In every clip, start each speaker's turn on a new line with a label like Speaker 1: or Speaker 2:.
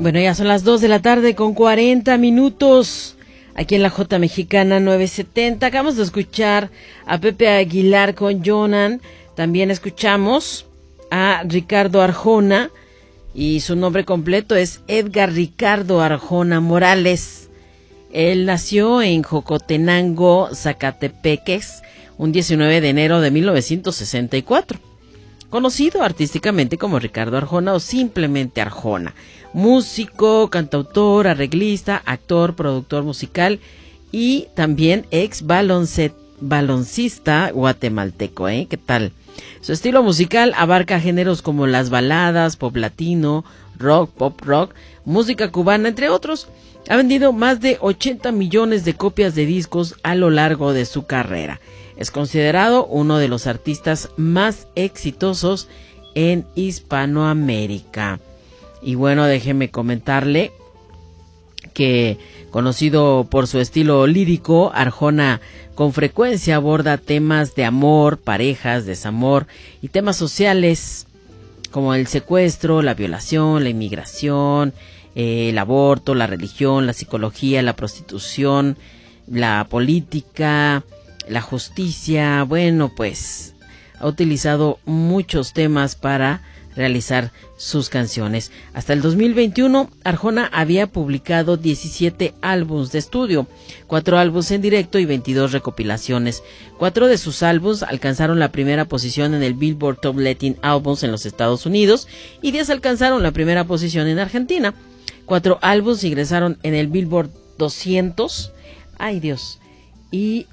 Speaker 1: Bueno, ya son las 2 de la tarde con 40 minutos. Aquí en la J Mexicana 970. Acabamos de escuchar a Pepe Aguilar con Jonan. También escuchamos a Ricardo Arjona. Y su nombre completo es Edgar Ricardo Arjona Morales. Él nació en Jocotenango, Zacatepeques, un 19 de enero de 1964. Conocido artísticamente como Ricardo Arjona o simplemente Arjona. Músico, cantautor, arreglista, actor, productor musical y también ex baloncista guatemalteco, ¿Qué tal? Su estilo musical abarca géneros como las baladas, pop latino, rock, pop rock, música cubana, entre otros. Ha vendido más de 80 millones de copias de discos a lo largo de su carrera. Es considerado uno de los artistas más exitosos en Hispanoamérica. Y bueno, déjeme comentarle que, conocido por su estilo lírico, Arjona con frecuencia aborda temas de amor, parejas, desamor y temas sociales como el secuestro, la violación, la inmigración, el aborto, la religión, la psicología, la prostitución, la política, la justicia. Bueno, pues ha utilizado muchos temas para realizar sus canciones. Hasta el 2021, Arjona había publicado 17 álbumes de estudio, 4 álbumes en directo y 22 recopilaciones. 4 de sus álbumes alcanzaron la primera posición en el Billboard Top Latin Albums en los Estados Unidos y 10 alcanzaron la primera posición en Argentina. 4 álbumes ingresaron en el Billboard 200. Ay, Dios. Y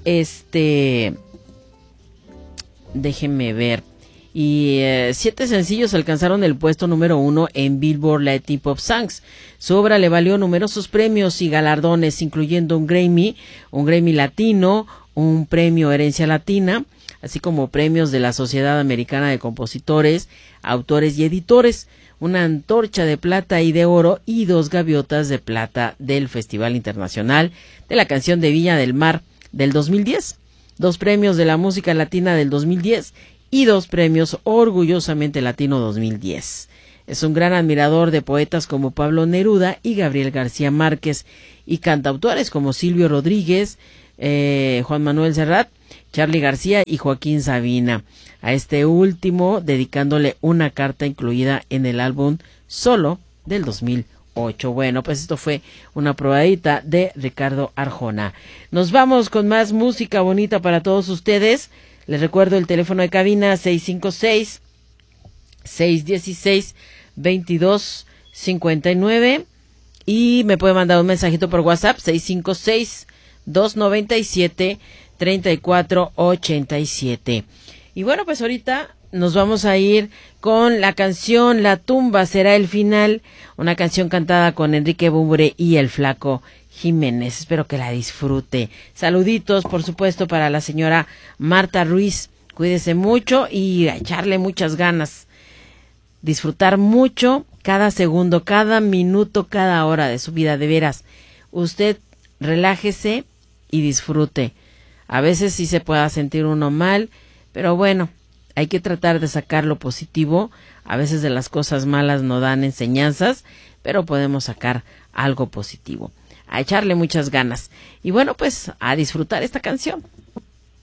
Speaker 1: déjenme ver. Y 7 sencillos alcanzaron el puesto número 1 en Billboard Latin Pop Songs. Su obra le valió numerosos premios y galardones, incluyendo un Grammy Latino, un premio Herencia Latina, así como premios de la Sociedad Americana de Compositores, Autores y Editores, una antorcha de plata y de oro y 2 gaviotas de plata del Festival Internacional de la Canción de Viña del Mar del 2010, 2 premios de la música latina del 2010 y 2 premios Orgullosamente Latino 2010. Es un gran admirador de poetas como Pablo Neruda y Gabriel García Márquez y cantautores como Silvio Rodríguez, Juan Manuel Serrat, Charly García y Joaquín Sabina. A este último dedicándole una carta incluida en el álbum Solo del 2008. Bueno, pues esto fue una probadita de Ricardo Arjona. Nos vamos con más música bonita para todos ustedes. Les recuerdo el teléfono de cabina 656-616-2259 y me puede mandar un mensajito por WhatsApp 656-297-3487. Y bueno, pues ahorita nos vamos a ir con la canción La tumba será el final, una canción cantada con Enrique Bunbury y el Flaco Jiménez. Espero que la disfrute. Saluditos, por supuesto, para la señora Marta Ruiz. Cuídese mucho y a echarle muchas ganas. Disfrutar mucho cada segundo, cada minuto, cada hora de su vida. De veras, usted relájese y disfrute. A veces sí se pueda sentir uno mal, pero bueno, hay que tratar de sacar lo positivo. A veces de las cosas malas no dan enseñanzas, pero podemos sacar algo positivo. A echarle muchas ganas. Y bueno, pues a disfrutar esta canción.